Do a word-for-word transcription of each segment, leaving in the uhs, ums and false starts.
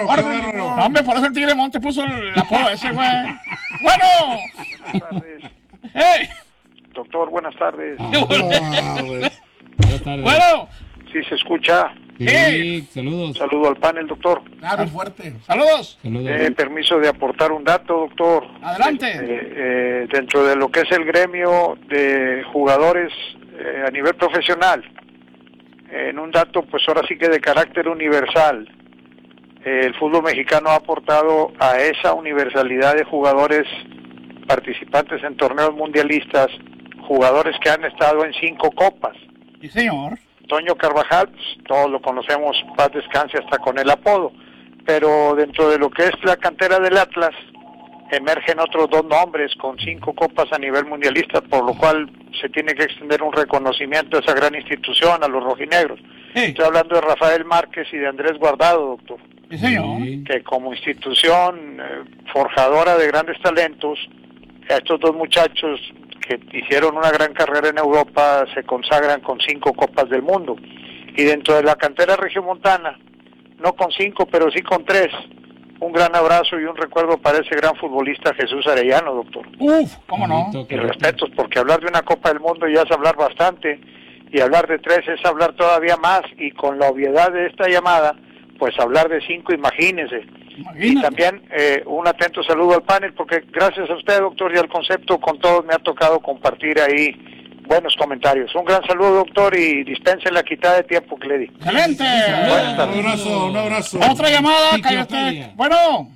bárbaro, qué bárbaro. No, hombre, por eso el Tigre Monte puso el apodo ese, güey. Bueno. Buenas tardes. Hey. Doctor, buenas tardes. Ah, güey. Buenas tardes. Bueno. Sí, se escucha. Sí, Sí. saludos. Saludo al panel, doctor. Claro, fuerte. Saludos. Saludos. Eh, permiso de aportar un dato, doctor. Adelante. Eh, eh, dentro de lo que es el gremio de jugadores eh, a nivel profesional, en un dato, pues ahora sí que de carácter universal, eh, el fútbol mexicano ha aportado a esa universalidad de jugadores participantes en torneos mundialistas, jugadores que han estado en cinco copas. Sí, señor. Toño Carvajal, pues, todos lo conocemos, paz descanse hasta con el apodo, pero dentro de lo que es la cantera del Atlas, emergen otros dos nombres con cinco copas a nivel mundialista, por lo cual se tiene que extender un reconocimiento a esa gran institución, a los rojinegros. Sí. Estoy hablando de Rafael Márquez y de Andrés Guardado, doctor, Sí, señor. Sí. que como institución eh, forjadora de grandes talentos, a estos dos muchachos que hicieron una gran carrera en Europa se consagran con cinco copas del mundo. Y dentro de la cantera regiomontana, no con cinco, pero sí con tres, un gran abrazo y un recuerdo para ese gran futbolista Jesús Arellano, doctor. Uf, cómo no. Bonito, Y qué bonito. respetos, porque hablar de una Copa del Mundo ya es hablar bastante, y hablar de tres es hablar todavía más, y con la obviedad de esta llamada, pues hablar de cinco, imagínense. Y Imagínate. también eh, un atento saludo al panel, porque gracias a usted, doctor, y al concepto, con todos me ha tocado compartir ahí buenos comentarios. Un gran saludo, doctor, y dispense la quitada de tiempo que le di. Excelente. Buenas Un tardes. abrazo, un abrazo. Otra llamada, Ciclopedia. cállate. Bueno.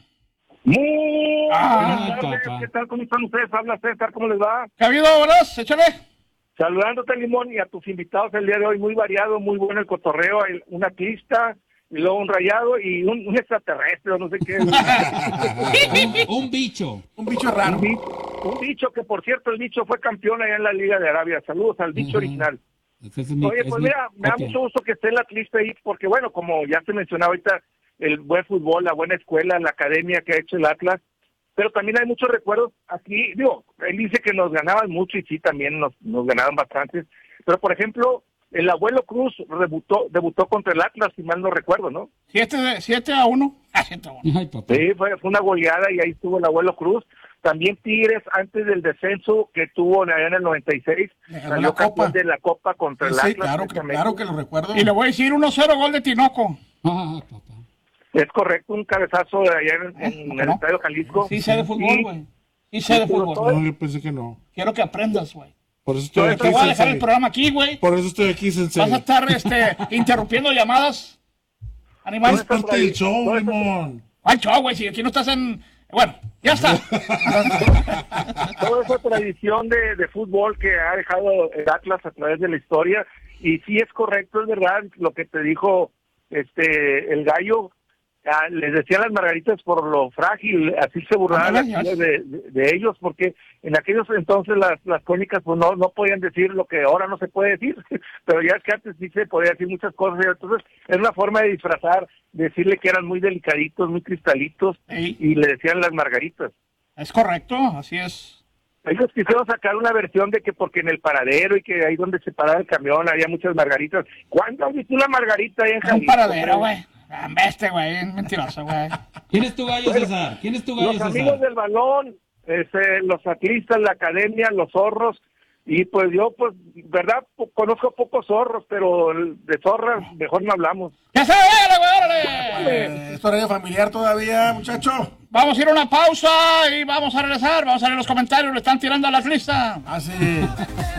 Muy Ah, buenas tardes, papá. ¿qué tal? ¿Cómo están ustedes? Habla César, ¿cómo les va? ¿Qué ha habido, verdad? Échale. Saludándote, Limón, y a tus invitados el día de hoy, muy variado, muy bueno el cotorreo, el- un atlista, y luego un rayado, y un, un extraterrestre, o no sé qué. un, un bicho. Un bicho un, raro. bi- un bicho que, por cierto, el bicho fue campeón allá en la Liga de Arabia. Saludos al bicho Ujú. original. Ese es mi- Oye, es pues mi mira, me da copia. mucho gusto que esté el atlista ahí, porque bueno, como ya se mencionaba ahorita, el buen fútbol, la buena escuela, la academia que ha hecho el Atlas, pero también hay muchos recuerdos aquí, digo, él dice que nos ganaban mucho y sí, también nos, nos ganaban bastantes, pero por ejemplo, el abuelo Cruz debutó, debutó contra el Atlas, si mal no recuerdo, ¿no? Siete, siete a uno. Ah, siete a uno. Ay, papá. Sí, fue, fue una goleada y ahí estuvo el abuelo Cruz. También Tigres, antes del descenso que tuvo allá en el noventa y seis, Le ganó salió la Copa. campeón de la Copa contra Sí, el sí, Atlas. claro, que, precisamente. claro que lo recuerdo. Y le voy a decir uno cero gol de Tinoco. Ah, papá. Es correcto, un cabezazo de allá en, en ¿Cómo el no? Estadio Jalisco. Sí sé de fútbol, Y- güey. Sí sé de pero fútbol. No, yo pensé que no. Quiero que aprendas, güey. Por eso estoy Te aquí, voy a dejar el Sensei. programa aquí, güey. Por eso estoy aquí, Vas a Sensei. estar este, interrumpiendo llamadas. Es Animales. parte del show, No, eso- Limón. Ay, chao, güey, si aquí no estás en... Bueno, ya está. Toda esa tradición de, de fútbol que ha dejado el Atlas a través de la historia. Y sí es correcto, es verdad, lo que te dijo este el gallo. Ah, les decían las margaritas por lo frágil, así se burlaban Ándale, las ya. tías de, de- de ellos, porque en aquellos entonces las, las crónicas pues no, no podían decir lo que ahora no se puede decir, pero ya es que antes sí se podía decir muchas cosas, y entonces es una forma de disfrazar, decirle que eran muy delicaditos, muy cristalitos, Ey. y le decían las margaritas. Es correcto, así es. Ellos quisieron sacar una versión de que porque en el paradero y que ahí donde se paraba el camión había muchas margaritas. ¿Cuándo has visto una margarita ahí en Es un Jalisco? paradero, güey. Ah, Este, güey, es mentiroso, güey. ¿Quién es tu gallo, César? ¿Quién es tu gallo, Los amigos César? del balón, este, los atlistas, la academia, los zorros, y pues yo, pues, verdad, po- conozco pocos zorros, pero el- de zorras mejor no hablamos. ¡Ya se ve, güey, órale! Eh, ¿Es horario familiar todavía, muchacho? Vamos a ir a una pausa y vamos a regresar. Vamos a ver los comentarios, le están tirando a la lista. Ah, sí.